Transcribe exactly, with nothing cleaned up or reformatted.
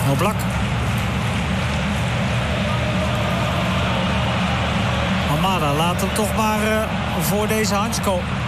Oblak. Almada laat hem toch maar uh, voor deze Hansko.